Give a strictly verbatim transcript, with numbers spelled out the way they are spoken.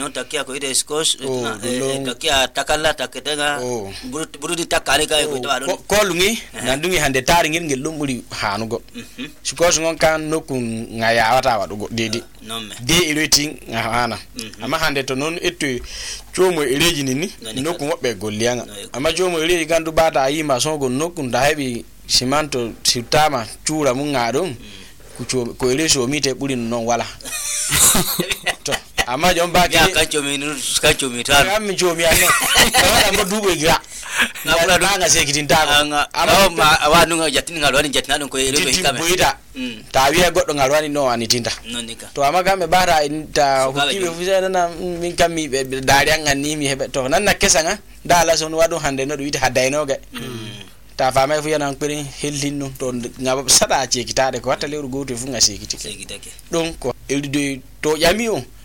non takia ko ide skos takia takalla taketenga burudi takale kay ko to ko lungi nandungi hande tari ngir ngel lumburi hanugo skos ngon kan nokun ngaya wata wadugo dedi de ireti ngana amma hande to non etto jomo ireji nini nokun wobbe gollianga amma jomo ireji gandu bata yi ma songo nokun da hebi simanto sitama chura mun ngadum ku ko ireso mite burin non wala to amma jom ba ya ka chomi ka chomi tan am chomi anne wala mo dubo gira ngabula danga sekitin tago amma ma wanu jatin ngalwani jatina don ko irebe hikame ta wiya goddo ngalwani no ani tinta to amma kambe bara inta hukibe fusana na min kammi be dari ngani mi hebe to nan na kesanga dala son wadu hande no do wita hadainoge ta fama fu yana kpirin hellinno to ngaba sada ce kitade ko wata lewru goto fu nga sekiti sekitake donc ko elide to yami o